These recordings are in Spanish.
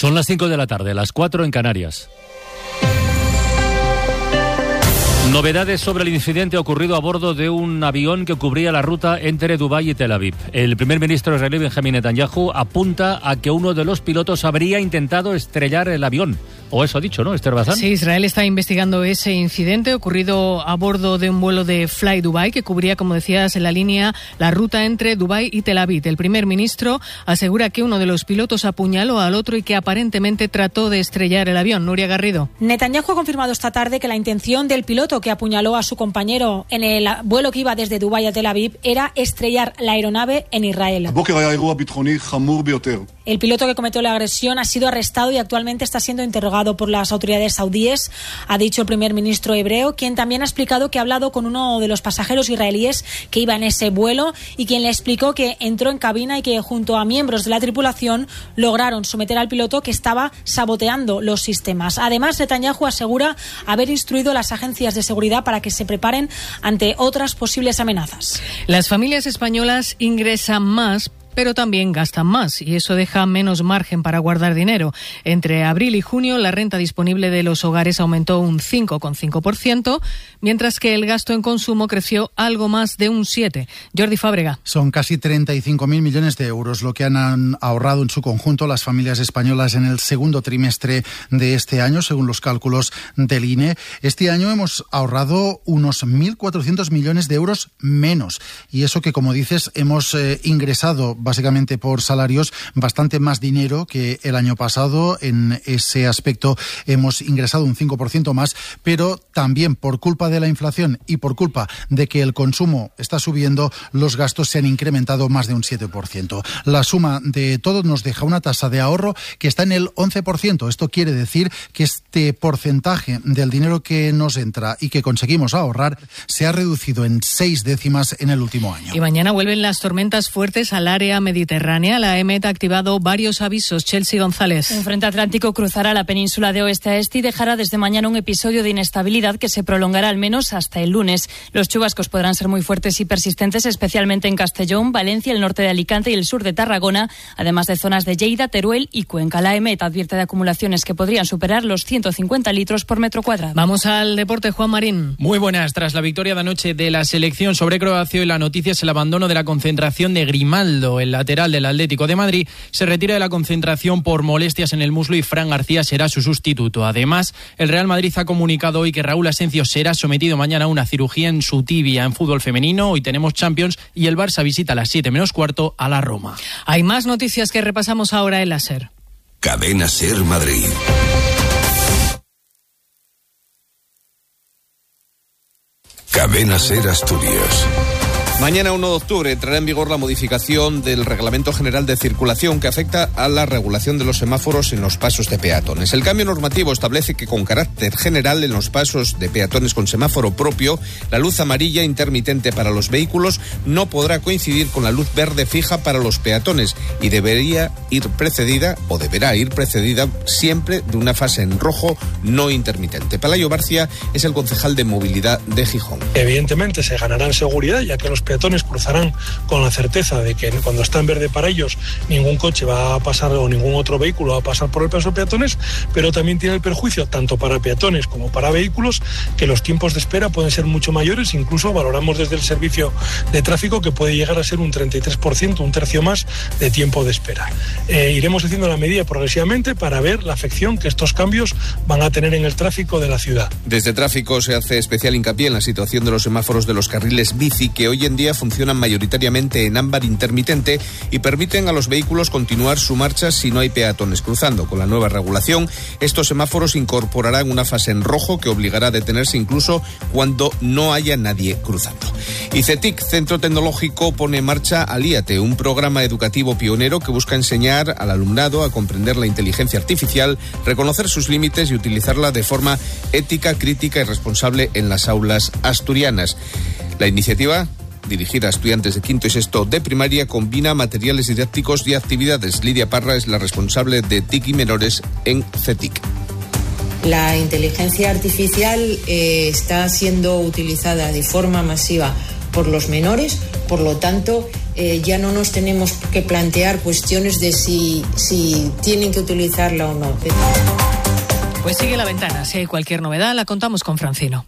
Son las 5 de la tarde, las 4 en Canarias. Novedades sobre el incidente ocurrido a bordo de un avión que cubría la ruta entre Dubái y Tel Aviv. El primer ministro israelí Benjamin Netanyahu apunta a que uno de los pilotos habría intentado estrellar el avión. O eso ha dicho, ¿no, Esther Bazán? Sí, Israel está investigando ese incidente ocurrido a bordo de un vuelo de Fly Dubai que cubría, como decías, en la ruta entre Dubái y Tel Aviv. El primer ministro asegura que uno de los pilotos apuñaló al otro y que aparentemente trató de estrellar el avión. Nuria Garrido. Netanyahu ha confirmado esta tarde que la intención del piloto que apuñaló a su compañero en el vuelo que iba desde Dubái a Tel Aviv era estrellar la aeronave en Israel. El piloto que cometió la agresión ha sido arrestado y actualmente está siendo interrogado por las autoridades saudíes, ha dicho el primer ministro hebreo, quien también ha explicado que ha hablado con uno de los pasajeros israelíes que iba en ese vuelo y quien le explicó que entró en cabina y que junto a miembros de la tripulación lograron someter al piloto que estaba saboteando los sistemas. Además, Netanyahu asegura haber instruido a las agencias de seguridad para que se preparen ante otras posibles amenazas. Las familias españolas ingresan más, pero también gastan más y eso deja menos margen para guardar dinero. Entre abril y junio la renta disponible de los hogares aumentó un 5,5%, mientras que el gasto en consumo creció algo más de un 7%. Jordi Fábrega. Son casi 35.000 millones de euros lo que han ahorrado en su conjunto las familias españolas en el segundo trimestre de este año, según los cálculos del INE. Este año hemos ahorrado unos 1.400 millones de euros menos y eso que, como dices, hemos ingresado básicamente por salarios bastante más dinero que el año pasado. En ese aspecto hemos ingresado un 5% más, pero también por culpa de la inflación y por culpa de que el consumo está subiendo, los gastos se han incrementado más de un 7%. La suma de todo nos deja una tasa de ahorro que está en el 11%. Esto quiere decir que este porcentaje del dinero que nos entra y que conseguimos ahorrar se ha reducido en 6 décimas en el último año. Y mañana vuelven las tormentas fuertes al área mediterránea. La EMET ha activado varios avisos. Chelsea González. Un frente atlántico cruzará la península de oeste a este y dejará desde mañana un episodio de inestabilidad que se prolongará al menos hasta el lunes. Los chubascos podrán ser muy fuertes y persistentes, especialmente en Castellón, Valencia, el norte de Alicante y el sur de Tarragona, además de zonas de Lleida, Teruel y Cuenca. La EMET advierte de acumulaciones que podrían superar los 150 litros por metro cuadrado. Vamos al deporte, Juan Marín. Muy buenas. Tras la victoria de anoche de la selección sobre Croacia y la noticia es el abandono de la concentración de Grimaldo. El lateral del Atlético de Madrid se retira de la concentración por molestias en el muslo y Fran García será su sustituto. Además, el Real Madrid ha comunicado hoy que Raúl Asencio será sometido mañana a una cirugía en su tibia. En fútbol femenino, hoy tenemos Champions y el Barça visita a las 7:15 a la Roma. Hay más noticias que repasamos ahora en la SER. Cadena SER Madrid. Cadena SER Asturias. Mañana 1 de octubre entrará en vigor la modificación del Reglamento General de Circulación que afecta a la regulación de los semáforos en los pasos de peatones. El cambio normativo establece que con carácter general en los pasos de peatones con semáforo propio, la luz amarilla intermitente para los vehículos no podrá coincidir con la luz verde fija para los peatones y deberá ir precedida siempre de una fase en rojo no intermitente. Pelayo Barcia es el concejal de movilidad de Gijón. Evidentemente se ganará en seguridad, ya que los peatones cruzarán con la certeza de que cuando está en verde para ellos ningún coche va a pasar o ningún otro vehículo va a pasar por el paso de peatones, pero también tiene el perjuicio tanto para peatones como para vehículos que los tiempos de espera pueden ser mucho mayores. Incluso valoramos desde el servicio de tráfico que puede llegar a ser un 33%, un tercio más de tiempo de espera. Iremos haciendo la medida progresivamente para ver la afección que estos cambios van a tener en el tráfico de la ciudad. Desde tráfico se hace especial hincapié en la situación de los semáforos de los carriles bici que hoy en día funcionan mayoritariamente en ámbar intermitente y permiten a los vehículos continuar su marcha si no hay peatones cruzando. Con la nueva regulación, estos semáforos incorporarán una fase en rojo que obligará a detenerse incluso cuando no haya nadie cruzando. Y CETIC, Centro Tecnológico, pone en marcha Alíate, un programa educativo pionero que busca enseñar al alumnado a comprender la inteligencia artificial, reconocer sus límites y utilizarla de forma ética, crítica y responsable en las aulas asturianas. La iniciativa, dirigida a estudiantes de quinto y sexto de primaria, combina materiales didácticos y actividades. Lidia Parra es la responsable de TIC y menores en CETIC. La inteligencia artificial está siendo utilizada de forma masiva por los menores, por lo tanto ya no nos tenemos que plantear cuestiones de si tienen que utilizarla o no. Pues sigue La Ventana. Si hay cualquier novedad, la contamos con Francino.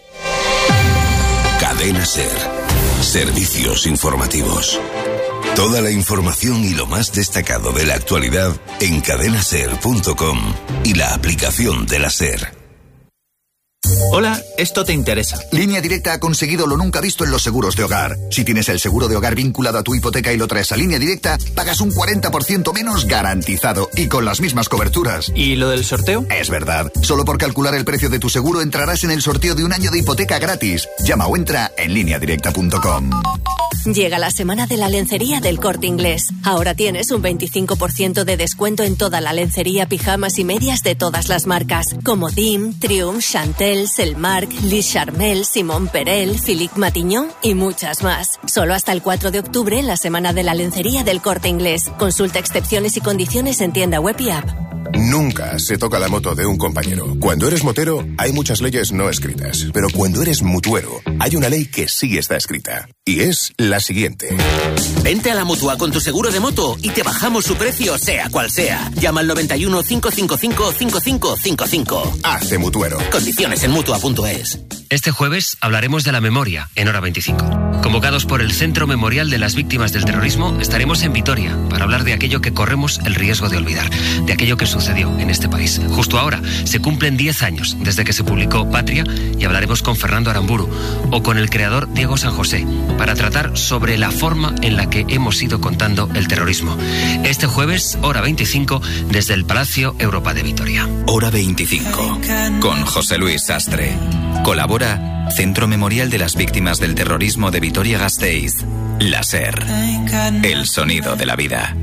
Cadena SER. Servicios informativos. Toda la información y lo más destacado de la actualidad en cadenaser.com y la aplicación de la SER. Hola, esto te interesa. Línea Directa ha conseguido lo nunca visto en los seguros de hogar. Si tienes el seguro de hogar vinculado a tu hipoteca y lo traes a Línea Directa, pagas un 40% menos garantizado y con las mismas coberturas. ¿Y lo del sorteo? Es verdad. Solo por calcular el precio de tu seguro entrarás en el sorteo de un año de hipoteca gratis. Llama o entra en lineadirecta.com. Llega la semana de la lencería del Corte Inglés. Ahora tienes un 25% de descuento en toda la lencería, pijamas y medias de todas las marcas, como Dim, Triumph, Chantel, Selmark, Lis Charmel, Simon Perel, Philippe Matignon y muchas más. Solo hasta el 4 de octubre, la semana de la lencería del Corte Inglés. Consulta excepciones y condiciones en tienda web y app. Nunca se toca la moto de un compañero. Cuando eres motero, hay muchas leyes no escritas. Pero cuando eres mutuero, hay una ley que sí está escrita. Y es la siguiente. Vente a la Mutua con tu seguro de moto y te bajamos su precio, sea cual sea. Llama al 91 555 5555. Hazte mutuero. Condiciones en Mutua.es. Este jueves hablaremos de la memoria en Hora 25. Convocados por el Centro Memorial de las Víctimas del Terrorismo, estaremos en Vitoria para hablar de aquello que corremos el riesgo de olvidar, de aquello que sucedió en este país. Justo ahora se cumplen 10 años desde que se publicó Patria y hablaremos con Fernando Aramburu o con el creador Diego San José para tratar sobre la forma en la que hemos ido contando el terrorismo. Este jueves, Hora 25, desde el Palacio Europa de Vitoria. Hora 25, con José Luis Sastre. Colabora Centro Memorial de las Víctimas del Terrorismo de Vitoria-Gasteiz. La SER. El sonido de la vida.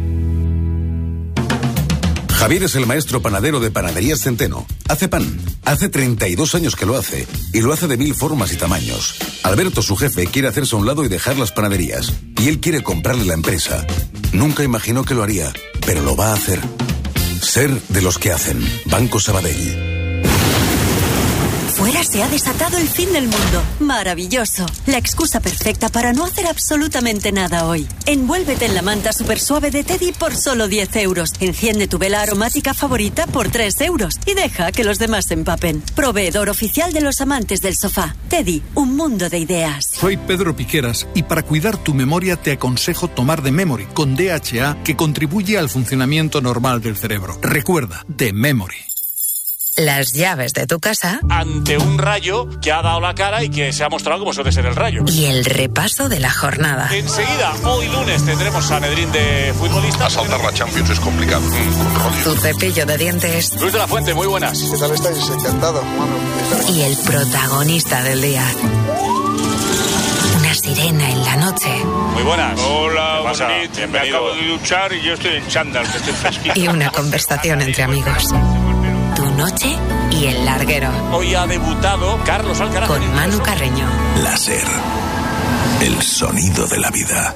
Javier es el maestro panadero de Panaderías Centeno. Hace pan. Hace 32 años que lo hace. Y lo hace de 1000 formas y tamaños. Alberto, su jefe, quiere hacerse a un lado y dejar las panaderías. Y él quiere comprarle la empresa. Nunca imaginó que lo haría, pero lo va a hacer. Ser de los que hacen. Banco Sabadell. Fuera se ha desatado el fin del mundo. Maravilloso. La excusa perfecta para no hacer absolutamente nada hoy. Envuélvete en la manta super suave de Teddy por solo 10 euros. Enciende tu vela aromática favorita por 3 euros. Y deja que los demás se empapen. Proveedor oficial de los amantes del sofá. Teddy, un mundo de ideas. Soy Pedro Piqueras y para cuidar tu memoria te aconsejo tomar The Memory con DHA, que contribuye al funcionamiento normal del cerebro. Recuerda, The Memory. Las llaves de tu casa ante un Rayo que ha dado la cara y que se ha mostrado como suele ser el Rayo. Y el repaso de la jornada. Enseguida, hoy lunes, tendremos Sanedrín de futbolistas. Asaltar la Champions es complicado. Tu cepillo de dientes. Luis de la Fuente, muy buenas. ¿Qué tal estáis? Encantado. Y el protagonista del día. Una sirena en la noche. Muy buenas. Hola, bonito. Me acabo de duchar y yo estoy en chándal, que estoy fresquito. Y una conversación entre amigos. Tu noche y el larguero. Hoy ha debutado Carlos Alcaraz con Manu Carreño. La SER. El sonido de la vida.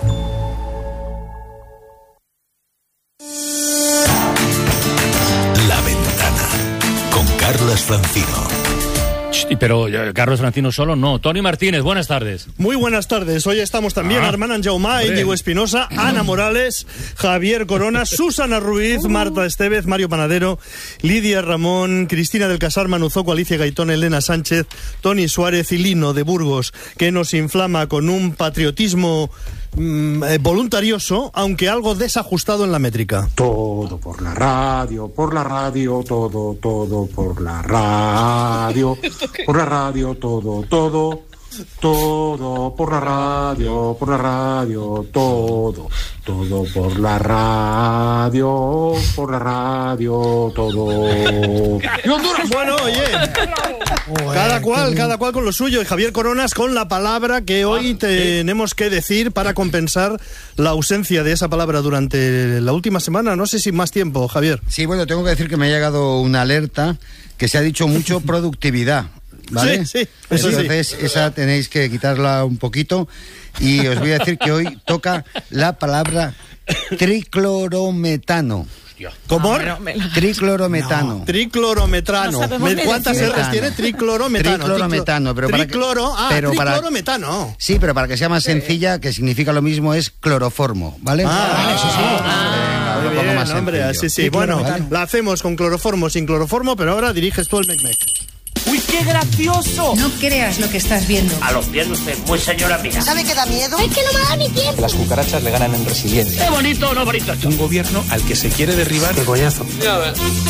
La Ventana. Con Carlos Francino. Pero Carlos Francino solo no. Toni Martínez, buenas tardes. Muy buenas tardes. Hoy estamos también Armand Anjaumá, Íñigo Espinosa, Ana Morales, Javier Corona, Susana Ruiz, Marta Estevez, Mario Panadero, Lidia Ramón, Cristina del Casar, Manu Zoco, Alicia Gaitón, Elena Sánchez, Toni Suárez y Lino de Burgos, que nos inflama con un patriotismo voluntarioso, aunque algo desajustado en la métrica. Todo por la radio, todo por la radio, todo por la radio, todo por la radio, todo. Bueno, oye, cada cual con lo suyo. Y Javier Coronas con la palabra que hoy tenemos que decir para compensar la ausencia de esa palabra durante la última semana. No sé si más tiempo, Javier. Sí, bueno, tengo que decir que me ha llegado una alerta que se ha dicho mucho productividad. ¿Vale? Sí, entonces sí. Esa tenéis que quitarla un poquito y os voy a decir que hoy toca la palabra triclorometano. ¿Cómo? Triclorometano. Triclorometano. No sabemos ¿Cuántas metano. R's tiene? Triclorometano. Triclorometano. Pero para triclorometano. Sí, pero para que sea más sencilla, que significa lo mismo, es cloroformo, ¿vale? Eso sí. Lo pongo más hombre, sencillo. sí. Bueno, la hacemos con cloroformo, sin cloroformo, pero ahora diriges tú el mec-mec. ¡Uy, qué gracioso! No creas lo que estás viendo. A lo pierde usted, muy señora mía. ¿Sabe qué da miedo? Es que no me da ni tiempo. Las cucarachas le ganan en resiliencia. ¡Qué bonito, no bonito! Un gobierno al que se quiere derribar. ¡Qué coñazo!